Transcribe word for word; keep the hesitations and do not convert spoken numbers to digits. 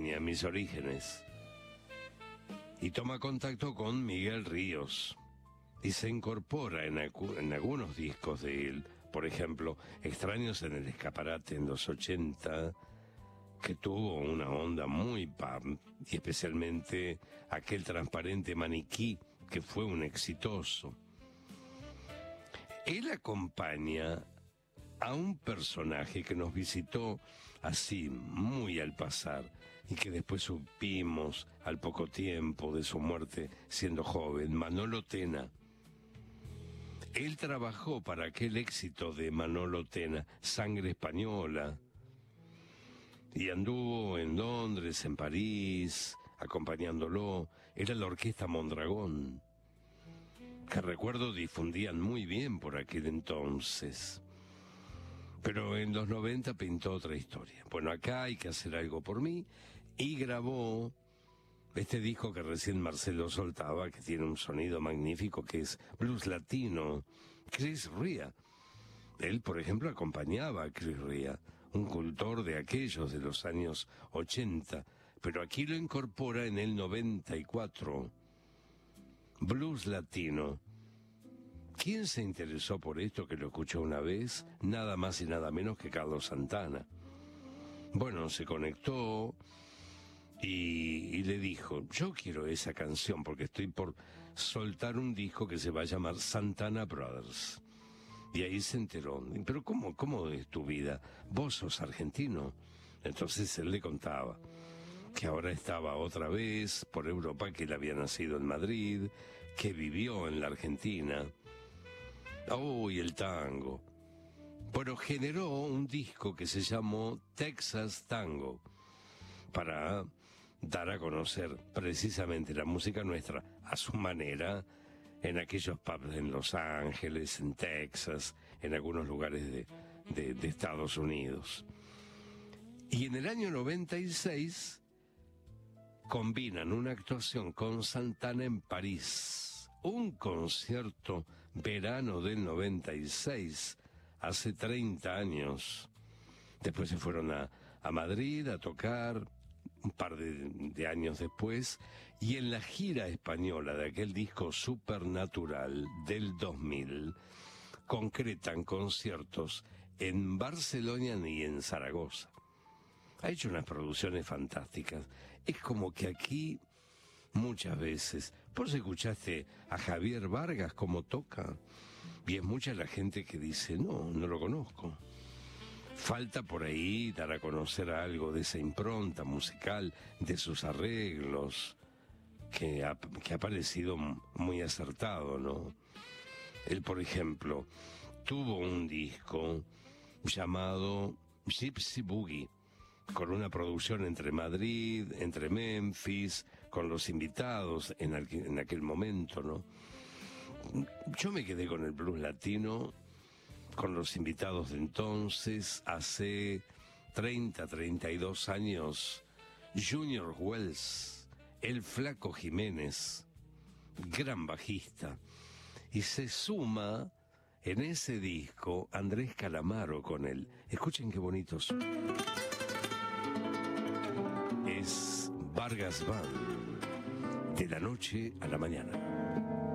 España, mis orígenes. Y toma contacto con Miguel Ríos y se incorpora en, en algunos discos de él, por ejemplo, Extraños en el Escaparate en los ochenta, que tuvo una onda muy pam, y especialmente aquel Transparente Maniquí, que fue un exitoso. Él acompaña a un personaje que nos visitó así, muy al pasar, y que después supimos al poco tiempo de su muerte siendo joven, Manolo Tena. Él trabajó para aquel éxito de Manolo Tena, Sangre Española, y anduvo en Londres, en París, acompañándolo. Era la Orquesta Mondragón, que recuerdo difundían muy bien por aquel entonces. Pero en los noventa pintó otra historia. Bueno, acá hay que hacer algo por mí, y grabó este disco que recién Marcelo soltaba, que tiene un sonido magnífico, que es blues latino. Chris Rea. Él, por ejemplo, acompañaba a Chris Rea, un cultor de aquellos de los años ochenta, pero aquí lo incorpora en el noventa y cuatro. Blues latino. ¿Quién se interesó por esto, que lo escuchó una vez? Nada más y nada menos que Carlos Santana. Bueno, se conectó y, y le dijo, yo quiero esa canción porque estoy por soltar un disco que se va a llamar Santana Brothers. Y ahí se enteró, pero ¿cómo, cómo es tu vida? ¿Vos sos argentino? Entonces él le contaba que ahora estaba otra vez por Europa, que él había nacido en Madrid, que vivió en la Argentina. ¡Uy, el tango! Bueno, generó un disco que se llamó Texas Tango, para dar a conocer precisamente la música nuestra a su manera, en aquellos pubs en Los Ángeles, en Texas, en algunos lugares de, de, de Estados Unidos. Y en el año noventa y seis combinan una actuación con Santana en París, un concierto verano del noventa y seis, hace treinta años. Después se fueron a, a Madrid a tocar un par de, de años después, y en la gira española de aquel disco Supernatural del dos mil, concretan conciertos en Barcelona y en Zaragoza. Ha hecho unas producciones fantásticas. Es como que aquí, muchas veces, vos escuchaste a Javier Vargas como toca, y es mucha la gente que dice, no, no lo conozco. Falta por ahí dar a conocer algo de esa impronta musical, de sus arreglos, que ha, que ha parecido muy acertado, ¿no? Él, por ejemplo, tuvo un disco llamado Gypsy Boogie, con una producción entre Madrid, entre Memphis, con los invitados en aquel, en aquel momento, ¿no? Yo me quedé con el blues latino, con los invitados de entonces, hace treinta, treinta y dos años, Junior Wells, el Flaco Jiménez, gran bajista, y se suma en ese disco Andrés Calamaro con él. Escuchen qué bonito suena. Es Vargas Band, de la noche a la mañana.